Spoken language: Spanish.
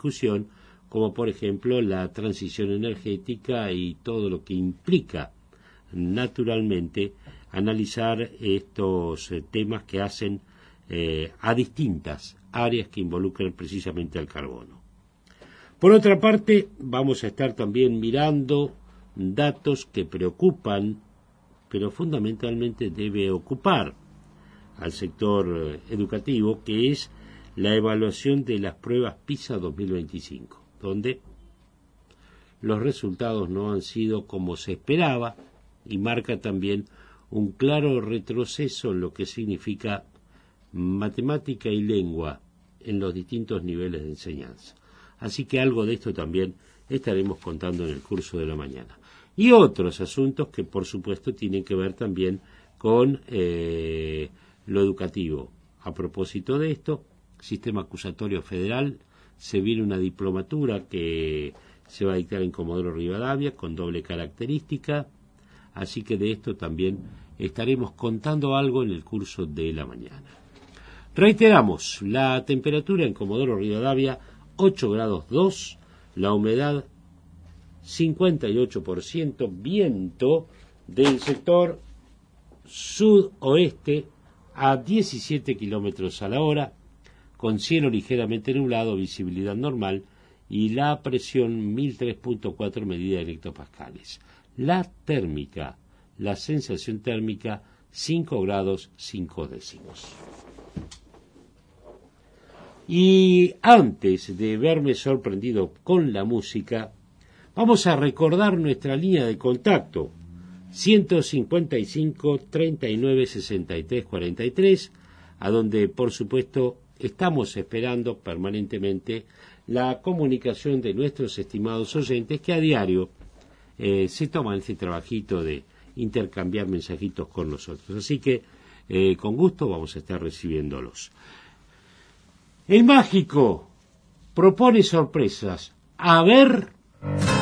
discusión, como por ejemplo la transición energética y todo lo que implica naturalmente analizar estos temas que hacen a distintas áreas que involucran precisamente al carbono. Por otra parte, vamos a estar también mirando datos que preocupan, pero fundamentalmente debe ocupar al sector educativo, que es la evaluación de las pruebas PISA 2025, donde los resultados no han sido como se esperaba y marca también un claro retroceso en lo que significa matemática y lengua en los distintos niveles de enseñanza. Así que algo de esto también estaremos contando en el curso de la mañana. Y otros asuntos que por supuesto tienen que ver también con lo educativo. A propósito de esto, sistema acusatorio federal, se viene una diplomatura que se va a dictar en Comodoro Rivadavia con doble característica, así que de esto también estaremos contando algo en el curso de la mañana. Reiteramos, la temperatura en Comodoro Rivadavia 8 grados 2, la humedad 58%, viento del sector sudoeste a 17 kilómetros a la hora, con cielo ligeramente nublado, visibilidad normal y la presión 1003.4 medida en hectopascales. La térmica, la sensación térmica 5 grados 5 décimos. Y antes de verme sorprendido con la música, vamos a recordar nuestra línea de contacto 155 39 63 43, a donde por supuesto estamos esperando permanentemente la comunicación de nuestros estimados oyentes que a diario se toman este trabajito de intercambiar mensajitos con nosotros. Así que con gusto vamos a estar recibiéndolos. El mágico propone sorpresas. A ver...